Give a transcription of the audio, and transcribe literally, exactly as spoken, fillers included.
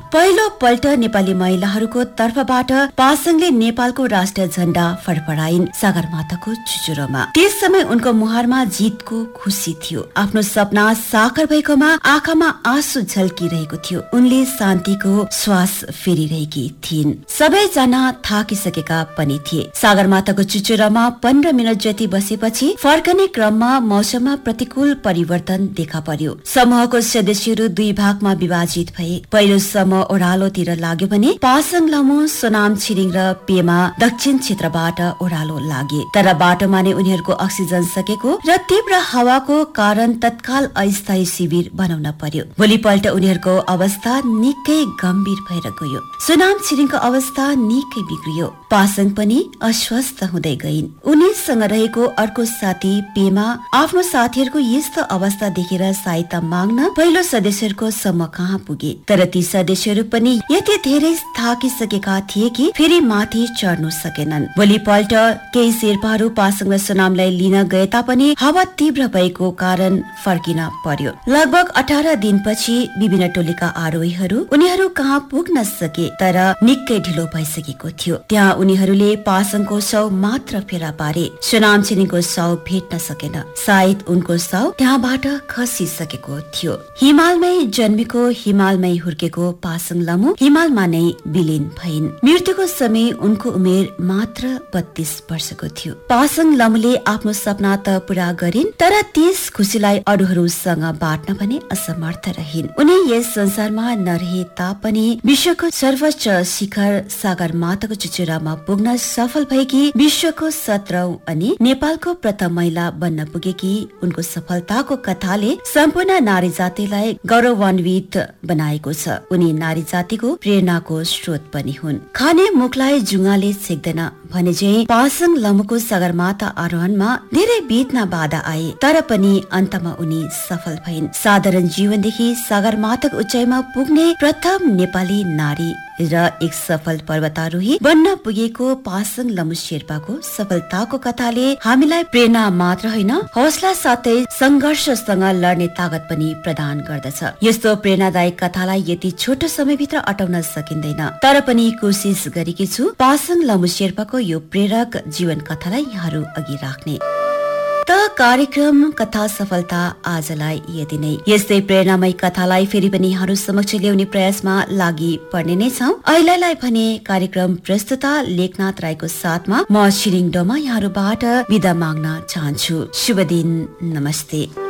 पहिलो पल्ट नेपाली महिलाहरूको तर्फबाट पासाङले नेपालको राष्ट्रिय झण्डा फडफडाइन् सगरमाथाको चुचुरोमा। त्यस समय उनको मुहारमा जितको खुशी थियो। आफ्नो सपना साकार भएकोमा आँखामा आँसु झल्किरहेको थियो। उनले शान्तिको श्वास फेरिरहेकी थिइन्। सबैजना थाकिसकेका पनि थिए। सगरमाथाको चुचुरोमा पन्ध्र मिनट जति बसेपछि फर्कने क्रममा मौसममा प्रतिकूल परिवर्तन देखा पर्यो। समूहको सदस्यहरू दुई भागमा विभाजित भए। पहिलो समूह ओह्रालोतिर लाग्यो भने पासाङ लमु, सोनाम छिरिङ र पेमा दक्षिण क्षेत्रबाट ओह्रालो लागे। तर बाटोमा नै उनीहरूको अक्सिजन सकेको र तीव्र हावाको कारण तत्काल अस्थायी शिविर बनाउन पर्यो। भोलिपल्ट उनीहरूको अवस्था निकै गम्भीर भएर गयो। सोनाम छिरिङको अवस्था निकै बिग्रियो। पासाङ पनि अस्वस्थ हुँदै गइन्। उनीसँग रहेको अर्को साथी पेमा आफ्नो साथीहरूको यस्तो अवस्था देखेर सहायता माग्न पहिलो सदस्यहरूको समूह कहाँ पुगे। तर ती सदस्यहरू पनि यति धेरै थाकिसकेका थिए कि फेरि माथि चढ्नु सकेनन्। भोलिपल्ट केही शेर्पाहरू पासाङ र सोनामलाई लिन गए तापनि हावा तीव्र भएको कारण फर्किन पर्यो। लगभग अठार दिनपछि विभिन्न टोलीका आरोहीहरू उनीहरू कहाँ पुग्न सके, तर निकै ढिलो भइसकेको थियो। त्यहाँ उनीहरूले पासाङको शव मात्र फेला पारे। सोनाम छिरिङको शव भेट्न सकेन। सायद उनको शव त्यहाँबाट खसिसकेको थियो। हिमालमै जन्मेको हिमालमै हुर्केको पासाङ लमु हिमालमा नै विलीन भइन्। मृत्युको समय उनको उमेर मात्र बत्तीस वर्षको थियो। पासाङ लमुले आफ्नो सपना त पूरा गरिन्, तर त्यस खुशीलाई अरूहरूसँग बाँड्न भने असमर्थ रहिन्। उनी यस संसारमा नरहे तापनि विश्वको सर्वोच्च शिखर सगरमाथाको चुचुरामा पुग्न सफल भएकी विश्वको सत्रौं अनि नेपालको प्रथम महिला बन्न पुगेकी उनको सफलताको कथाले सम्पूर्ण नारी जातिलाई गौरवान्वित बनाएको छ। उनी नारी जातिको प्रेरणाको स्रोत पनि हुन्। खाने मुखलाई जुङ्गाले छेक्दैन भने चाहिँ पासाङ लमुको सगरमाथा आरोहणमा धेरै बीतमा बाधा आए, तर पनि अन्तमा उनी सफल भइन्। साधारण जीवनदेखि सगरमाथाको उचाइमा पुग्ने प्रथम नेपाली नारी र एक सफल पर्वतारोही बन्न पुगेको पासाङ लमु शेर्पाको सफलताको कथाले हामीलाई प्रेरणा मात्र होइन, हौसला साथै संघर्षसँग लड्ने तागत पनि प्रदान गर्दछ। यस्तो प्रेरणादायक कथालाई यति छोटो समयभित्र अटाउन सकिँदैन, तर पनि कोसिस गरेकी छु पासाङ लमु शेर्पाको यो प्रेरक जीवन कथालाई यहाँहरू अघि राख्ने। त कार्यक्रम कथा सफलता आजलाई यति नै। यस्तै प्रेरणामय कथालाई फेरि पनि यहाँहरू समक्ष ल्याउने प्रयासमा लागि पर्ने नै छौं। अहिलेलाई भने कार्यक्रम प्रस्तुता लेखनाथ राईको साथमा म छिरिङ डोमा यहाँहरूबाट बिदा माग्न चाहन्छु। शुभ दिन, नमस्ते।